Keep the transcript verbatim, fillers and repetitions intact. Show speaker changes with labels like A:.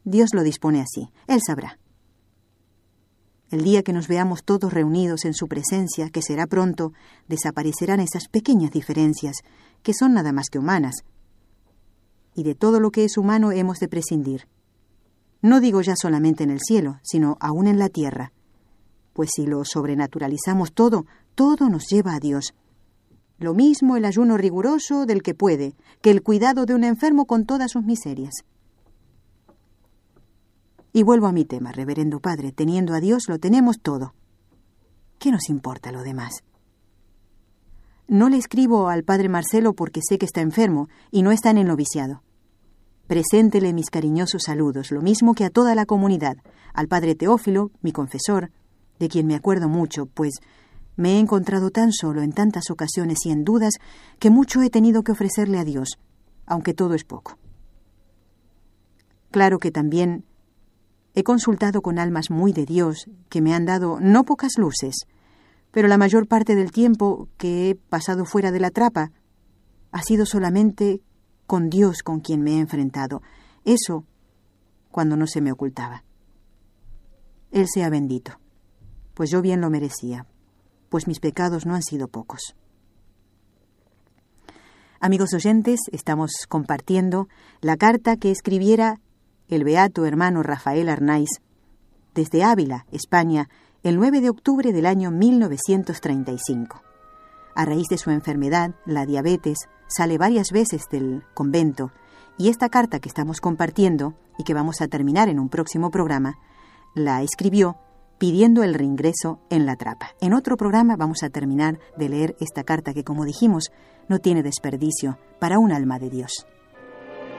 A: Dios lo dispone así. Él sabrá. El día que nos veamos todos reunidos en su presencia, que será pronto, desaparecerán esas pequeñas diferencias, que son nada más que humanas. Y de todo lo que es humano hemos de prescindir. No digo ya solamente en el cielo, sino aún en la tierra. Pues si lo sobrenaturalizamos todo, todo nos lleva a Dios. Lo mismo el ayuno riguroso del que puede, que el cuidado de un enfermo con todas sus miserias. Y vuelvo a mi tema, reverendo padre. Teniendo a Dios lo tenemos todo. ¿Qué nos importa lo demás? No le escribo al padre Marcelo porque sé que está enfermo y no está en el noviciado. Preséntele mis cariñosos saludos, lo mismo que a toda la comunidad, al padre Teófilo, mi confesor, de quien me acuerdo mucho, pues me he encontrado tan solo en tantas ocasiones y en dudas que mucho he tenido que ofrecerle a Dios, aunque todo es poco. Claro que también he consultado con almas muy de Dios, que me han dado no pocas luces, pero la mayor parte del tiempo que he pasado fuera de la trapa ha sido solamente con Dios con quien me he enfrentado. Eso cuando no se me ocultaba. Él sea bendito, pues yo bien lo merecía, pues mis pecados no han sido pocos. Amigos oyentes, estamos compartiendo la carta que escribiera el beato hermano Rafael Arnaiz desde Ávila, España, el nueve de octubre del año mil novecientos treinta y cinco. A raíz de su enfermedad, la diabetes, sale varias veces del convento, y esta carta que estamos compartiendo y que vamos a terminar en un próximo programa, la escribió pidiendo el reingreso en la trapa. En otro programa vamos a terminar de leer esta carta que, como dijimos, no tiene desperdicio para un alma de Dios.